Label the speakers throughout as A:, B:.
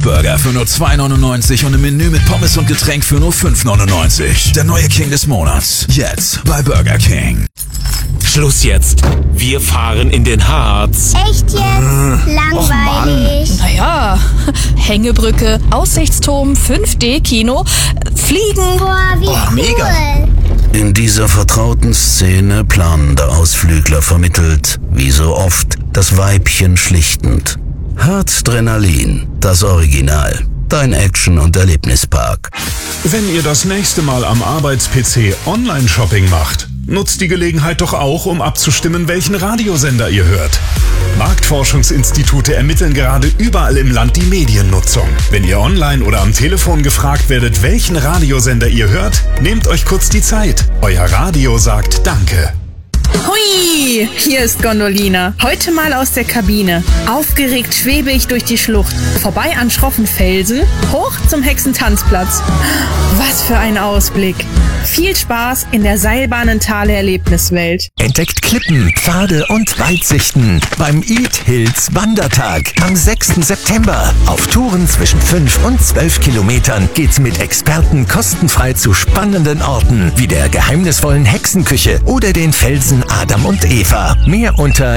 A: Beefburger für nur 2,99 und ein Menü mit Pommes und Getränk für nur 5,99. Der neue King des Monats. Jetzt bei Burger King.
B: Schluss jetzt. Wir fahren in den Harz.
C: Echt jetzt? Langweilig.
D: Naja, Hängebrücke, Aussichtsturm, 5D-Kino, Fliegen.
C: Boah, wie cool.
E: Mega.
F: In dieser vertrauten Szene planender Ausflügler vermittelt, wie so oft, das Weibchen schlichtend. Harzdrenalin, das Original. Dein Action- und Erlebnispark.
G: Wenn ihr das nächste Mal am Arbeits-PC Online-Shopping macht, nutzt die Gelegenheit doch auch, um abzustimmen, welchen Radiosender ihr hört. Marktforschungsinstitute ermitteln gerade überall im Land die Mediennutzung. Wenn ihr online oder am Telefon gefragt werdet, welchen Radiosender ihr hört, nehmt euch kurz die Zeit. Euer Radio sagt Danke.
H: Hui, hier ist Gondolina. Heute mal aus der Kabine. Aufgeregt schwebe ich durch die Schlucht. Vorbei an schroffen Felsen, hoch zum Hexentanzplatz. Was für ein Ausblick. Viel Spaß in der Seilbahnentale-Erlebniswelt.
E: Entdeckt Klippen, Pfade und Weitsichten beim Eat Hills Wandertag am 6. September. Auf Touren zwischen 5 und 12 Kilometern geht's mit Experten kostenfrei zu spannenden Orten wie der geheimnisvollen Hexenküche oder den Felsen Adam und Eva. Mehr unter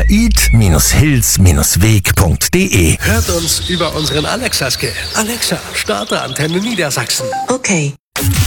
E: eat-hills-weg.de.
I: Hört uns über unseren Alexa-Skill. Alexa, starte Antenne Niedersachsen.
J: Okay.